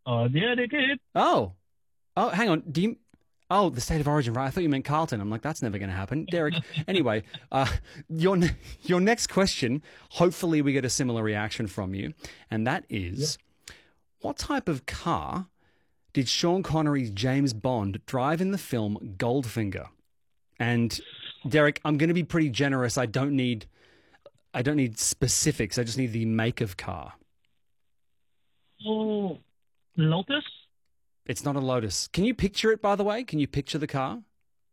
Yeah, they did. Oh, oh, hang on. Do you? Oh, the state of origin, right? I thought you meant Carlton. I'm like, that's never going to happen, Derek. Anyway, your next question. Hopefully, we get a similar reaction from you, and that Yep. is, what type of car did Sean Connery's James Bond drive in the film Goldfinger? And Derek, I'm going to be pretty generous. I don't need specifics. I just need the make of car. Oh, Lotus? It's not a Lotus. Can you picture it, by the way? Can you picture the car?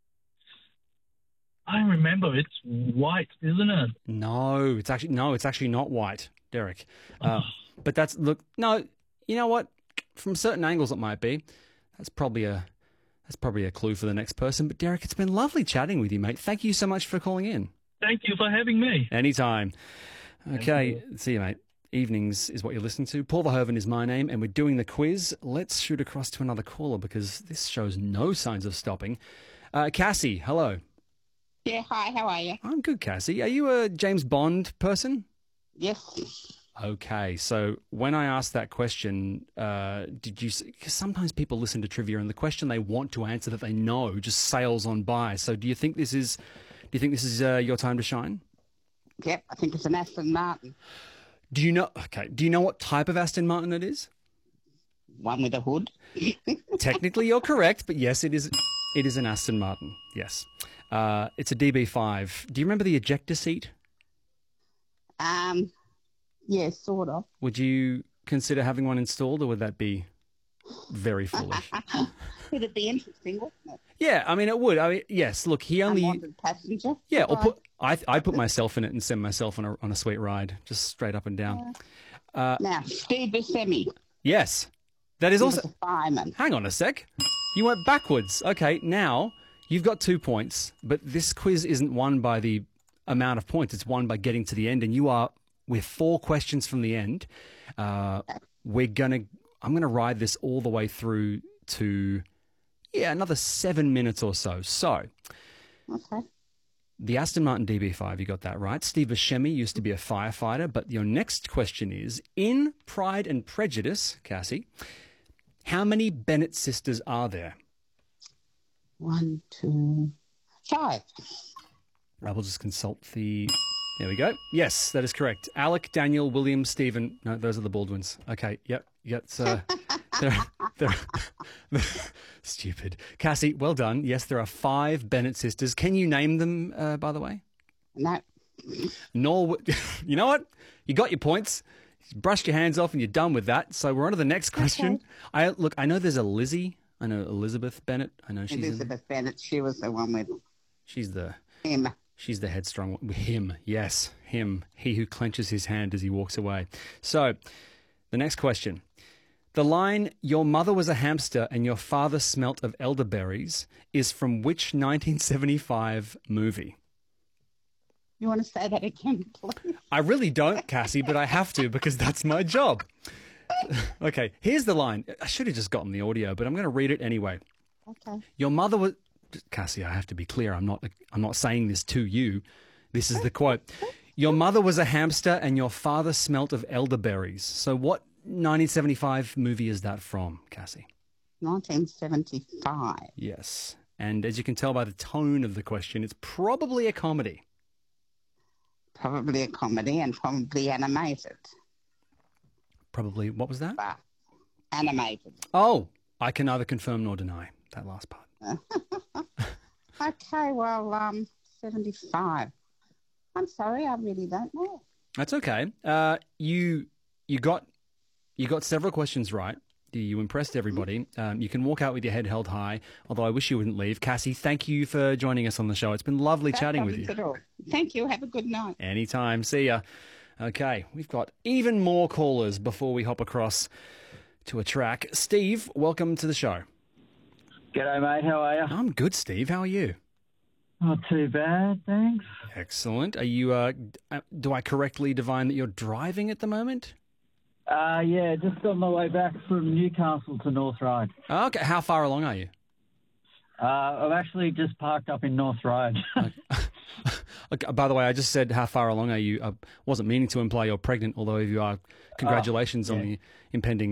I remember it's white, isn't it? No, it's actually not white, Derek. But look. No, you know what? From certain angles, it might be. That's probably a that's probably a clue for the next person. But Derek, it's been lovely chatting with you, mate. Thank you so much for calling in. Thank you for having me. Anytime. Thank Okay, you. see you, mate. Evenings is what you're listening to. Paul Verhoeven is my name, and we're doing the quiz. Let's shoot across to another caller because this shows no signs of stopping. Cassie, hello. Yeah, hi, how are you? I'm good, Cassie. Are you a James Bond person? Yes. Okay, so when I asked that question, did you? Because sometimes people listen to trivia, and the question they want to answer that they know just sails on by. So, do you think this is? Do you think this is your time to shine? Yep, I think it's an Aston Martin. Do you know? Okay, do you know what type of Aston Martin it is? One with a hood. Technically, you're correct, but yes, it is. It is an Aston Martin. Yes, it's a DB5. Do you remember the ejector seat? Um, yeah, sort of. Would you consider having one installed, or would that be very foolish? Would it be interesting, wouldn't it? Yeah, I mean, it would. I mean, yes. Look, he only. Unwanted passenger. Yeah, or Right. I put myself in it and send myself on a sweet ride, just straight up and down. Now, Steve Buscemi. Yes, that is He was also. a fireman. Hang on a sec. You went backwards. Okay, now you've got 2 points, but this quiz isn't won by the amount of points. It's won by getting to the end, and you are with 4 questions from the end. I'm gonna ride this all the way through to another 7 minutes or so. So. Okay. The Aston Martin DB5, you got that right. Steve Buscemi used to be a firefighter, but your next question is, in Pride and Prejudice, Cassie, how many Bennett sisters are there? 1, 2, 5. I will just consult the... There we go. Yes, that is correct. Alec, Daniel, William, Stephen. No, those are the Baldwins. Okay, yep. So they're stupid. Cassie, well done. Yes, there are 5 Bennett sisters. Can you name them, by the way? No. Nor, you know what? You got your points. You brushed your hands off and you're done with that. So we're on to the next question. Okay. I know there's a Lizzie. I know Elizabeth Bennett. I know Elizabeth Bennett, she was the one with she's the him. she's the headstrong one. Him, yes, him. He who clenches his hand as he walks away. So the next question. The line, "Your mother was a hamster and your father smelt of elderberries," is from which 1975 movie? You want to say that again, please? I really don't, Cassie, but I have to because that's my job. Okay, here's the line. I should have just gotten the audio, but I'm going to read it anyway. Okay. Your mother was... Cassie, I have to be clear. I'm not saying this to you. This is the quote. Your mother was a hamster and your father smelt of elderberries. So what 1975 movie is that from, Cassie? 1975. Yes. And as you can tell by the tone of the question, it's probably a comedy. Probably a comedy and probably animated. Probably, what was that? But animated. Oh, I can neither confirm nor deny that last part. Okay, well, 75. I'm sorry, I really don't know. That's okay. You got several questions right. You impressed everybody. You can walk out with your head held high, although I wish you wouldn't leave. Cassie, thank you for joining us on the show. It's been lovely chatting with you. At all. Thank you. Have a good night. Anytime. See ya. Okay, we've got even more callers before we hop across to a track. Steve, welcome to the show. G'day, mate. How are you? I'm good, Steve. How are you? Not too bad, thanks. Excellent. Are you? Do I correctly divine that you're driving at the moment? Yeah, just on my way back from Newcastle to North Ryde. Okay. How far along are you? I've actually just parked up in North Ryde. Okay, by the way, I just said how far along are you? I wasn't meaning to imply you're pregnant, although if you are, congratulations on yeah. the impending